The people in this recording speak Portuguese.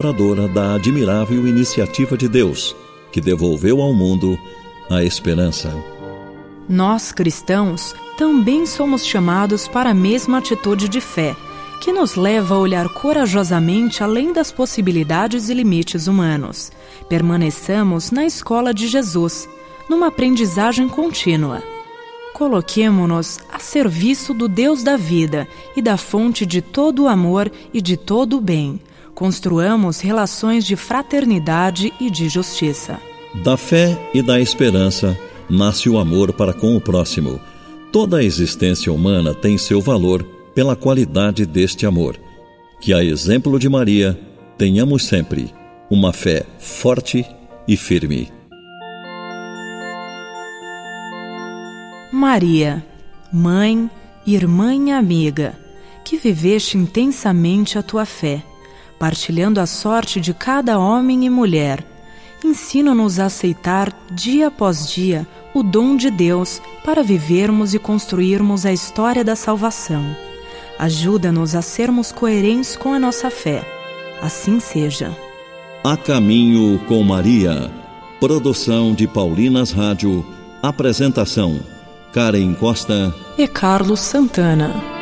sopradora da admirável iniciativa de Deus, que devolveu ao mundo a esperança. Nós, cristãos, também somos chamados para a mesma atitude de fé, que nos leva a olhar corajosamente além das possibilidades e limites humanos. Permaneçamos na escola de Jesus, numa aprendizagem contínua. Coloquemo-nos a serviço do Deus da vida e da fonte de todo o amor e de todo o bem. Construamos relações de fraternidade e de justiça. Da fé e da esperança nasce o amor para com o próximo. Toda a existência humana tem seu valor pela qualidade deste amor. Que, a exemplo de Maria, tenhamos sempre uma fé forte e firme. Maria, mãe, irmã e amiga, que viveste intensamente a tua fé, partilhando a sorte de cada homem e mulher, ensina-nos a aceitar, dia após dia, o dom de Deus para vivermos e construirmos a história da salvação. Ajuda-nos a sermos coerentes com a nossa fé. Assim seja. A Caminho com Maria. Produção de Paulinas Rádio. Apresentação: Karen Costa e Carlos Santana.